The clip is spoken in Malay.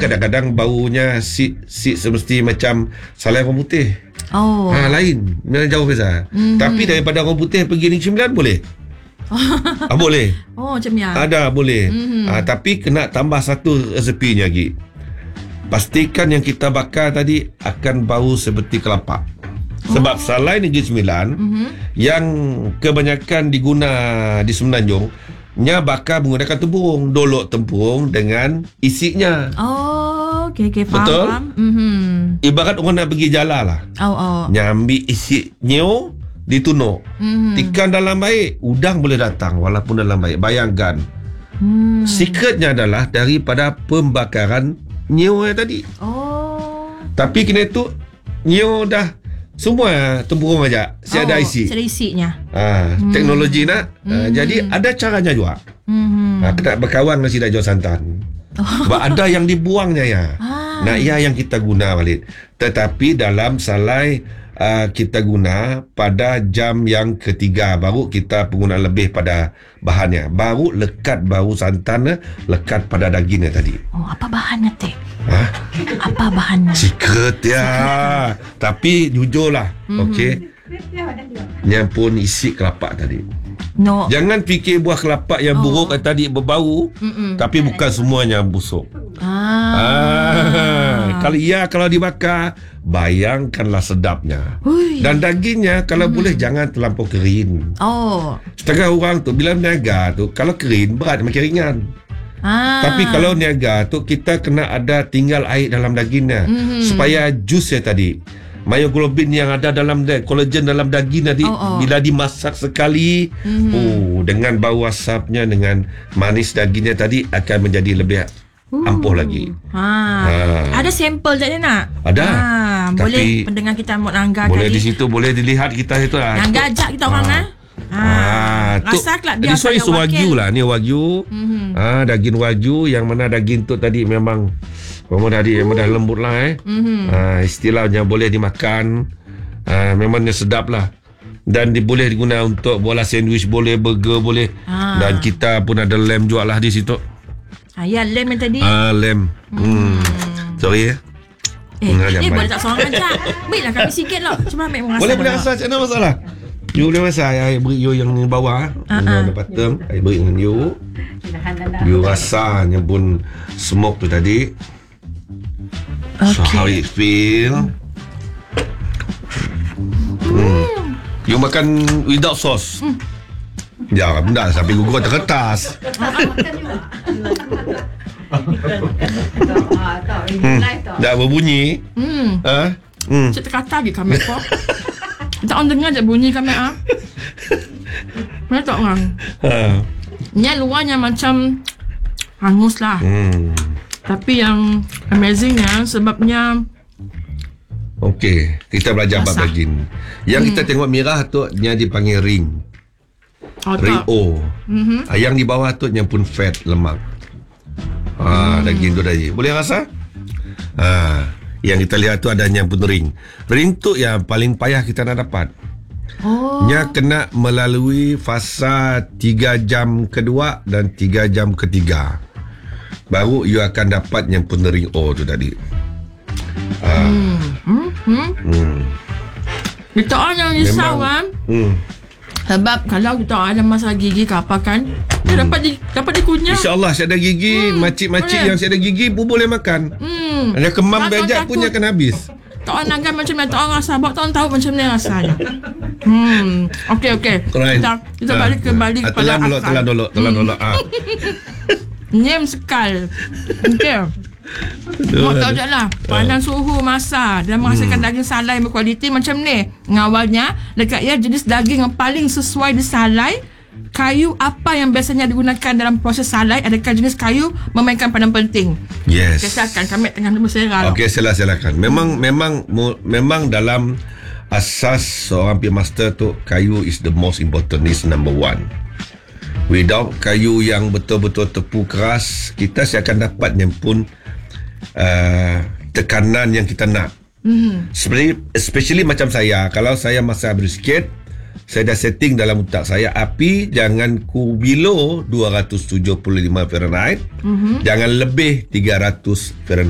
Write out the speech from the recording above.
kadang-kadang baunya si semesti macam salai orang putih. Lain, memang jauh beza. Tapi daripada orang putih pergi Negeri Sembilan boleh. Boleh. Macam ya. Ada boleh. Tapi kena tambah satu resepinya lagi. Pastikan yang kita bakar tadi akan bau seperti kelapa. Sebab salai Negeri Sembilan yang kebanyakan diguna di Semenanjung, nya bakar menggunakan tempurung, dolok tempurung dengan isinya. Okey, faham. Betul? Ibarat orang nak pergi jalan lah. Nya ambil isi nyo ditunuk. Tikan dalam air, udang boleh datang walaupun dalam air. Bayangkan. Secretnya adalah daripada pembakaran nyo tadi. Tapi kena tu nyo dah semua tempurung aja. Ada isi. Ada isinya. Teknologi nak. Jadi ada caranya juga. Kena berkawan dengan si dah jual santan. Sebab ada yang dibuangnya ya. Nah, ia yang kita guna balik. Tetapi dalam salai kita guna pada jam yang ketiga, baru kita penggunaan lebih pada bahannya. Baru lekat bau santan, lekat pada dagingnya tadi. Apa bahannya, Teh? Apa bahannya? Secret ya. Tapi jujurlah. Okey. Yang pun isi kelapa tadi. Jangan fikir buah kelapa yang buruk tadi berbau, tapi bukan semuanya busuk. Kalau dibakar, bayangkanlah sedapnya. Dan dagingnya kalau boleh jangan terlampau kering. Setengah orang tu bila niaga tu, kalau kering berat makin ringan. Tapi kalau niaga tu kita kena ada tinggal air dalam dagingnya supaya jusnya tadi, myoglobin yang ada dalam kolagen dalam daging tadi, bila dimasak sekali, dengan bau asapnya, dengan manis dagingnya tadi akan menjadi lebih ampuh lagi. Ada sampel tak dia nak? Ada. Boleh pendengar kita mau nangga boleh tadi. Di situ boleh dilihat kita itu lah. Yang gajak kita orang rasa kelak dia saya wagyu lah. Ni wagyu. Daging wagyu, yang mana daging tu tadi memang tadi memang dah lembut lah. Istilahnya boleh dimakan. Memangnya sedap lah. Dan boleh digunakan untuk bola sandwich, boleh burger, boleh. Dan kita pun ada lem jual lah di situ. Ya, lem yang tadi. Lem. Sorry ya. Boleh tak seorang ajak? Baiklah kami sikit lah. Cuma ambil merasa. Boleh rasa, tak ada masalah. You boleh rasa. Saya beri you yang di bawah. Ada bottom. Saya beri dengan you. You rasanya pun smoke tu tadi. So how it feel. You makan without sauce. Jangan benda sampai gugur terketas. Dah berbunyi. Cik terkata lagi kami kok. Tak orang dengar je bunyi kami Mana tak orang. Ni luarnya macam hangus lah. Tapi yang amazingnya sebabnya. Okey, kita belajar bab daging. Yang kita tengok merah tu dia dipanggil ring. Ring O. Yang di bawah tu yang pun fat, lemak. Daging tu tadi. Boleh rasa? Yang kita lihat tu ada yang pun ring. Ring tu yang paling payah kita nak dapat. Nya kena melalui fasa 3 jam kedua dan 3 jam ketiga. Baru you akan dapat yang pun ring O tu tadi. Kita orang yang risau kan. Sebab kalau kita ada masalah gigi ke apa kan, dia dapat dikunyah. InsyaAllah saya ada gigi, makcik-makcik yang saya ada gigi pun boleh makan. Ada kemam bejak pun akan habis. Tak orang nangan macam mana, tak orang rasa, tak orang tahu macam mana rasanya. Okey. Kita balik kepada akal. Telan dulu. Nyem sekal. Okey. Mau tahu je lah, pandang suhu masa dan menghasilkan daging salai berkualiti macam ni. Ngawalnya dekat ia jenis daging yang paling sesuai di salai. Kayu apa yang biasanya digunakan dalam proses salai? Adakah jenis kayu memainkan peranan penting? Yes. Silakan, kami tengah berserak. Okey, silakan. Memang dalam asas seorang pit master tu, kayu is the most important, is number one. Without kayu yang betul-betul tepu keras, kita akan dapat yang pun tekanan yang kita nak. Especially macam saya, kalau saya masak brisket, saya dah setting dalam otak saya api jangan below 275 Fahrenheit, jangan lebih 300 Fahrenheit.